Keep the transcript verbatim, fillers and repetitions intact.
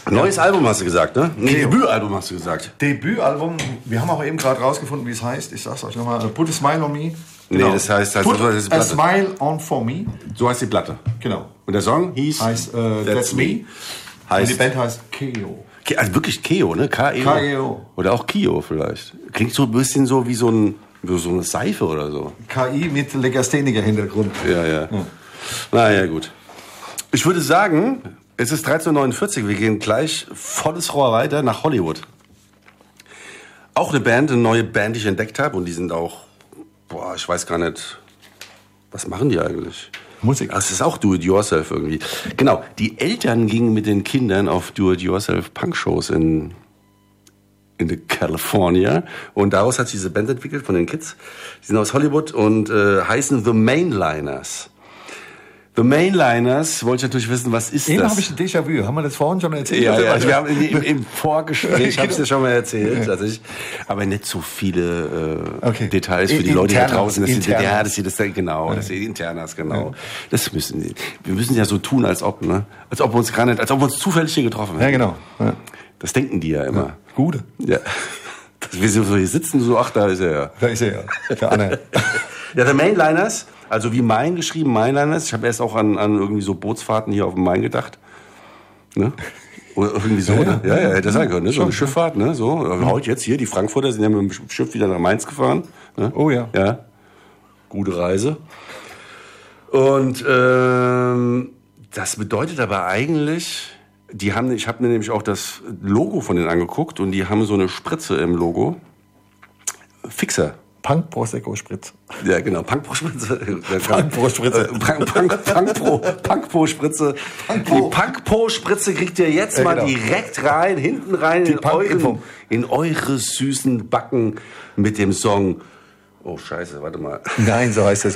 Neues Album hast du gesagt, ne? Nee, Debütalbum hast du gesagt. Debütalbum, wir haben auch eben gerade rausgefunden, wie es heißt. Ich sag's euch nochmal. Put a Smile on Me. Genau. Nee, das heißt, heißt Put so heißt die a Platte. Smile on for Me. So heißt die Platte. Genau. Und der Song hieß? Heißt äh, That's, That's Me. me. Heißt, Und die Band heißt Keo. Also wirklich Keo, ne? K-E-O. K-E-O. Oder auch Kio vielleicht. Klingt so ein bisschen so wie so, ein, wie so eine Seife oder so. K I mit Legastheniker-Hintergrund. Ja, ja. ja. Naja, gut. Ich würde sagen, es ist dreizehn Uhr neunundvierzig. Wir gehen gleich volles Rohr weiter nach Hollywood. Auch eine Band, eine neue Band, die ich entdeckt habe. Und die sind auch, boah, ich weiß gar nicht, was machen die eigentlich? Musik. Das ist auch Do-It-Yourself irgendwie. Genau, die Eltern gingen mit den Kindern auf Do-It-Yourself-Punk-Shows in, in California. Und daraus hat sich diese Band entwickelt von den Kids. Die sind aus Hollywood und äh, heißen The Mainliners. The Mainliners, wollte ich natürlich wissen, was ist Eben das? habe ich ein Déjà-vu. Haben wir das vorhin schon erzählt? Ja, ja, also wir haben im, im Vorgespräch, habe ich dir schon mal erzählt, also ich, aber nicht so viele äh, okay. Details für die Leute hier draußen. Das sind, ja, das ist das genau, das sind Internas, genau. Ja. Das müssen wir müssen ja so tun, als ob, ne, als ob wir uns gar nicht, als ob wir uns zufällig hier getroffen hätten. Ja, genau. Ja. Das denken die ja immer. Ja. Gute. Ja. Dass wir so hier sitzen, so, ach, da ist er ja. Da ist er ja. Der Anne. Ja, The Mainliners. Also wie Main geschrieben, Mainliners. Ich habe erst auch an, an irgendwie so Bootsfahrten hier auf dem Main gedacht. Ne? Oder irgendwie so, ja, ne? Ja, ja, hätte sein können, ne? So eine Schifffahrt, ne? So, heute jetzt hier, die Frankfurter sind ja mit dem Schiff wieder nach Mainz gefahren. Ne? Oh ja. Ja. Gute Reise. Und ähm, das bedeutet aber eigentlich, die haben, ich habe mir nämlich auch das Logo von denen angeguckt und die haben so eine Spritze im Logo. Fixer. Punk Prosecco Spritz. Ja, genau. Punk Pro Spritze. Punk Pro Spritze. Punk, Punk, Punk Pro, Punk Pro Spritze. Die Punk Pro Spritze kriegt ihr jetzt ja, mal genau. direkt rein, hinten rein in euren, in eure süßen Backen mit dem Song. Oh Scheiße, warte mal. Nein, so heißt es.